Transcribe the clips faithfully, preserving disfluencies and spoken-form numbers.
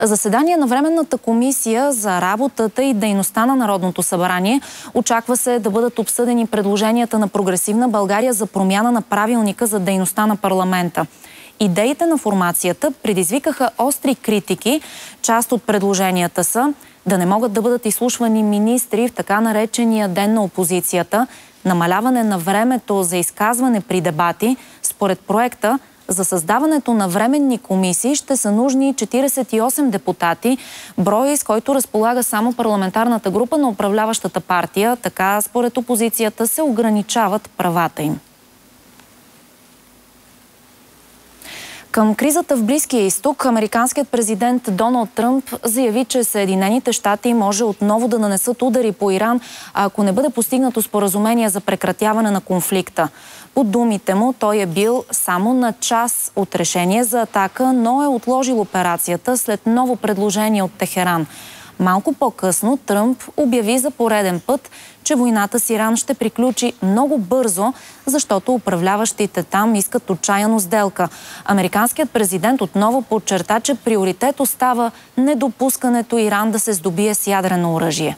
Заседание на Временната комисия за работата и дейността на Народното събрание очаква се да бъдат обсъдени предложенията на Прогресивна България за промяна на правилника за дейността на парламента. Идеите на формацията предизвикаха остри критики. Част от предложенията са да не могат да бъдат изслушвани министри в така наречения ден на опозицията, намаляване на времето за изказване при дебати. Според проекта, за създаването на временни комисии ще са нужни четиридесет и осем депутати, брой, с който разполага само парламентарната група на управляващата партия. Така, според опозицията, се ограничават правата им. Към кризата в Близкия изток, американският президент Доналд Тръмп заяви, че Съединените щати може отново да нанесат удари по Иран, ако не бъде постигнато споразумение за прекратяване на конфликта. По думите му, той е бил само на час от решение за атака, но е отложил операцията след ново предложение от Техеран. Малко по-късно Тръмп обяви за пореден път, че войната с Иран ще приключи много бързо, защото управляващите там искат отчаяно сделка. Американският президент отново подчерта, че приоритет остава недопускането Иран да се здобие с ядрено оръжие.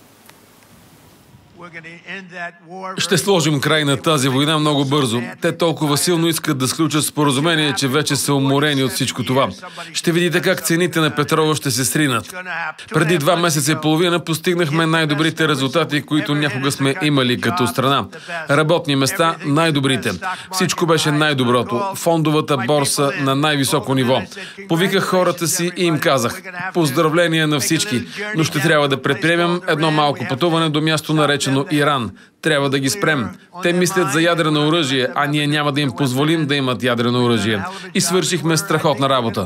Ще сложим край на тази война много бързо. Те толкова силно искат да сключат споразумение, че вече са уморени от всичко това. Ще видите как цените на петрола ще се сринат. Преди два месеца и половина постигнахме най-добрите резултати, които някога сме имали като страна. Работни места – най-добрите. Всичко беше най-доброто. Фондовата борса на най-високо ниво. Повиках хората си и им казах: поздравления на всички, но ще трябва да предприемем едно малко пътуване до място наречено Иран. Трябва да ги спрем. Те мислят за ядрено оръжие, а ние няма да им позволим да имат ядрено оръжие. И свършихме страхотна работа.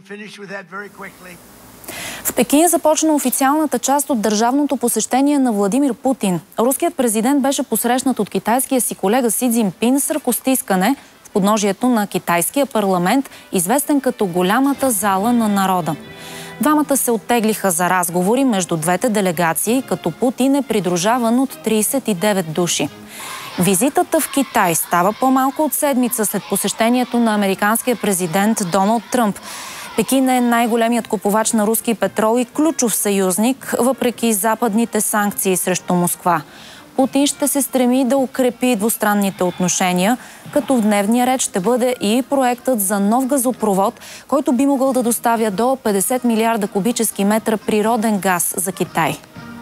В Пекин започна официалната част от държавното посещение на Владимир Путин. Руският президент беше посрещнат от китайския си колега Си Цзинпин с ръкостискане в подножието на китайския парламент, известен като голямата зала на народа. Двамата се оттеглиха за разговори между двете делегации, като Путин е придружаван от тридесет и девет души. Визитата в Китай става по-малко от седмица след посещението на американския президент Доналд Тръмп. Пекин е най-големият купувач на руски петрол и ключов съюзник, въпреки западните санкции срещу Москва. Путин ще се стреми да укрепи двустранните отношения, като в дневния ред ще бъде и проектът за нов газопровод, който би могъл да доставя до петдесет милиарда кубически метра природен газ за Китай.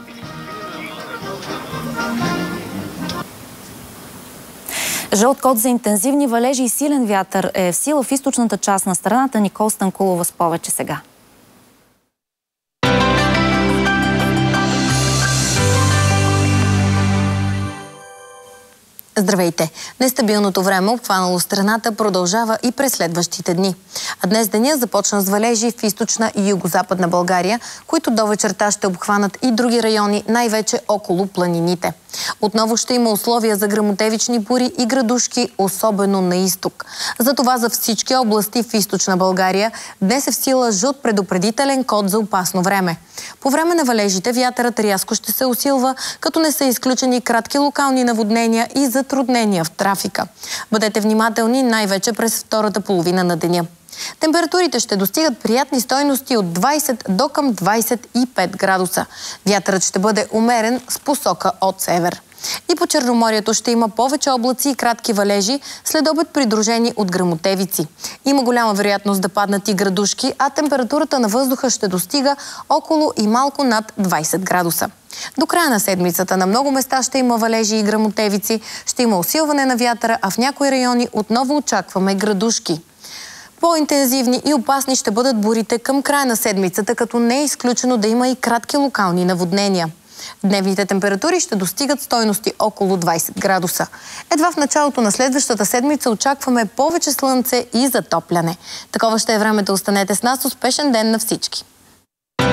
Жълт код за интензивни валежи и силен вятър е в сила в източната част на страната. Никол Станкулова с повече сега. Здравейте! Нестабилното време, обхванало страната, продължава и през следващите дни. А днес деня започна с валежи в източна и югозападна България, които до вечерта ще обхванат и други райони, най-вече около планините. Отново ще има условия за гръмотевични бури и градушки, особено на изток. Затова за всички области в източна България днес е в сила жълт предупредителен код за опасно време. По време на валежите вятърът рязко ще се усилва, като не са изключени кратки локални наводнения и затруднения в трафика. Бъдете внимателни най-вече през втората половина на деня. Температурите ще достигат приятни стойности от двадесет до към двадесет и пет градуса. Вятърът ще бъде умерен с посока от север. И по Черноморието ще има повече облаци и кратки валежи, след обед придружени от гръмотевици. Има голяма вероятност да паднат и градушки, а температурата на въздуха ще достига около и малко над двадесет градуса. До края на седмицата на много места ще има валежи и гръмотевици, ще има усилване на вятъра, а в някои райони отново очакваме градушки. По-интензивни и опасни ще бъдат бурите към края на седмицата, като не е изключено да има и кратки локални наводнения. Дневните температури ще достигат стойности около двадесет градуса. Едва в началото на следващата седмица очакваме повече слънце и затопляне. Такова ще е времето. Останете с нас. Успешен ден на всички!